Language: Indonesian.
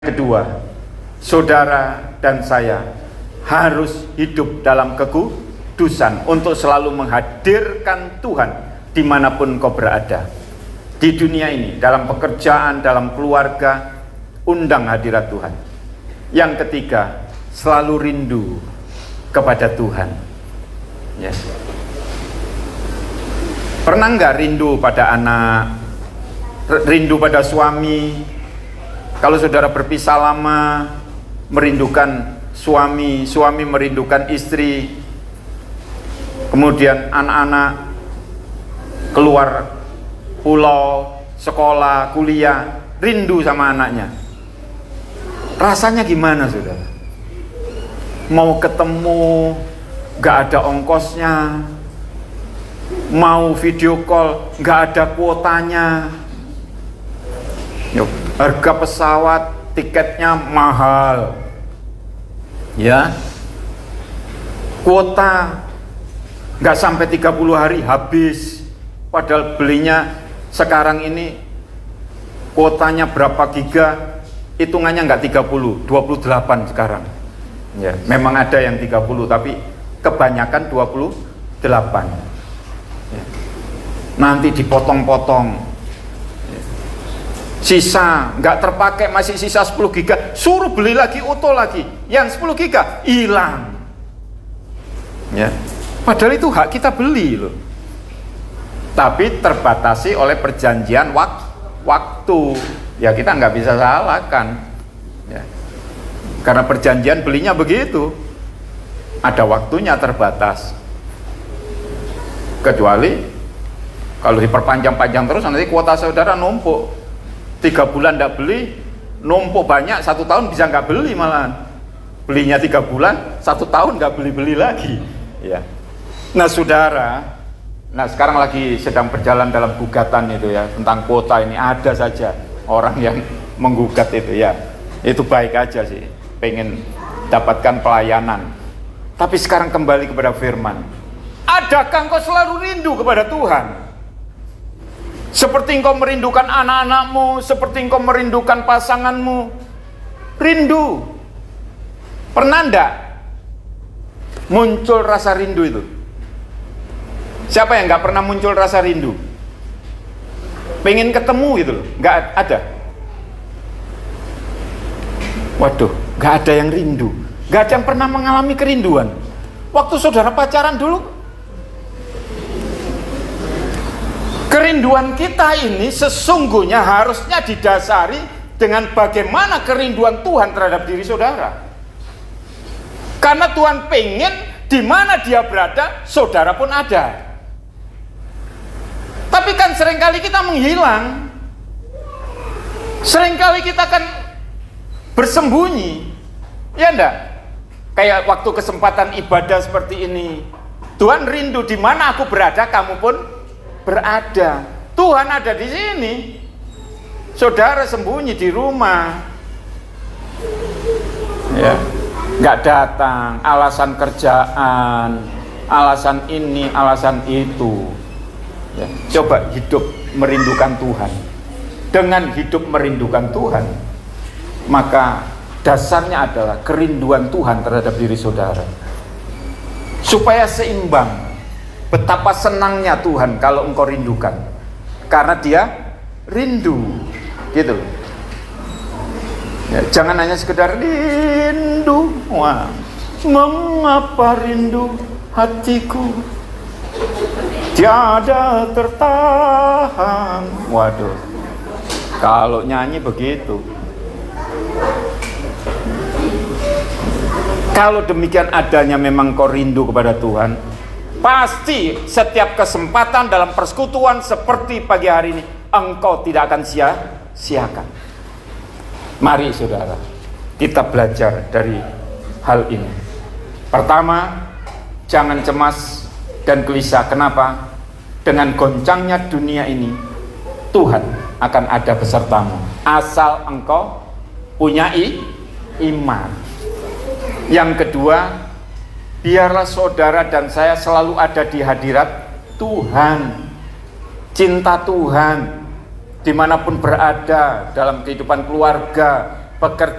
Kedua, saudara dan saya harus hidup dalam kekudusan untuk selalu menghadirkan Tuhan dimanapun kau berada. Di dunia ini, dalam pekerjaan, dalam keluarga, undang hadirat Tuhan. Yang ketiga, selalu rindu kepada Tuhan. Yes. Pernah nggak rindu pada anak, rindu pada suami? Kalau saudara berpisah lama, merindukan suami, suami merindukan istri, kemudian anak-anak keluar pulau, sekolah, kuliah, rindu sama anaknya. Rasanya gimana, saudara? Mau ketemu, gak ada ongkosnya. Mau video call, gak ada kuotanya. Yuk, harga pesawat, tiketnya mahal. Ya. Kuota gak sampai 30 hari habis. Padahal belinya sekarang ini kuotanya berapa giga, hitungannya nggak 30, 28 sekarang. Ya, memang ada yang 30 tapi kebanyakan 28. Ya. Nanti dipotong-potong. Ya. Sisa nggak terpakai masih sisa 10 giga, suruh beli lagi utuh lagi. Yang 10 giga hilang. Ya. Padahal itu hak kita beli loh. Tapi terbatasi oleh perjanjian waktu. Ya kita nggak bisa salahkan. Ya. Karena perjanjian belinya begitu. Ada waktunya terbatas. Kecuali kalau diperpanjang-panjang terus nanti kuota saudara numpuk. 3 bulan nggak beli, numpuk banyak, 1 tahun bisa nggak beli malahan. Belinya 3 bulan, 1 tahun nggak beli-beli lagi. Ya. Nah saudara, nah sekarang lagi sedang berjalan dalam gugatan itu ya, tentang kuota ini ada saja orang yang menggugat itu ya. Itu baik aja sih, pengen dapatkan pelayanan. Tapi sekarang kembali kepada firman. Adakah engkau selalu rindu kepada Tuhan? Seperti engkau merindukan anak-anakmu, seperti engkau merindukan pasanganmu. Rindu. Pernah enggak muncul rasa rindu itu? Siapa yang nggak pernah muncul rasa rindu? Pengen ketemu gitu loh, nggak ada. Waduh, nggak ada yang rindu, nggak ada yang pernah mengalami kerinduan. Waktu saudara pacaran dulu, kerinduan kita ini sesungguhnya harusnya didasari dengan bagaimana kerinduan Tuhan terhadap diri saudara. Karena Tuhan pengen di mana dia berada, saudara pun ada. Tapi kan seringkali kita menghilang. Seringkali kita kan bersembunyi. Ya enggak? Kayak waktu kesempatan ibadah seperti ini. Tuhan rindu di mana aku berada, kamu pun berada. Tuhan ada di sini. Saudara sembunyi di rumah. Ya. Enggak datang, alasan kerjaan, alasan ini, alasan itu. Ya, coba hidup merindukan Tuhan. Dengan hidup merindukan Tuhan, maka dasarnya adalah kerinduan Tuhan terhadap diri saudara. Supaya seimbang. Betapa senangnya Tuhan kalau engkau rindukan. Karena dia rindu. Gitu loh. Ya, jangan hanya sekedar rindu. Wah, mengapa rindu hatiku tiada tertahan. Waduh, kalau nyanyi begitu. Kalau demikian adanya memang kau rindu kepada Tuhan, pasti setiap kesempatan dalam persekutuan seperti pagi hari ini engkau tidak akan sia-siakan. Mari saudara, kita belajar dari hal ini. Pertama, jangan cemas dan gelisah. Kenapa? Dengan goncangnya dunia ini, Tuhan akan ada besertamu. Asal engkau punya iman. Yang kedua, biarlah saudara dan saya selalu ada di hadirat Tuhan. Cinta Tuhan dimanapun berada, dalam kehidupan keluarga, pekerjaan